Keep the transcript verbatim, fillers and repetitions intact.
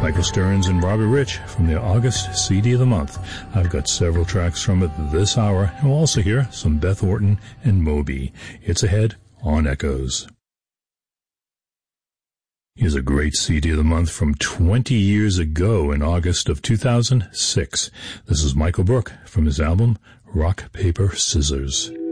Michael Stearns and Robbie Rich from their August C D of the month. I've got several tracks from it this hour, and we'll also hear some Beth Orton and Moby. It's ahead on Echoes. Here's a great C D of the month from twenty years ago in August of two thousand six. This is Michael Brook from his album Rock, Paper, Scissors.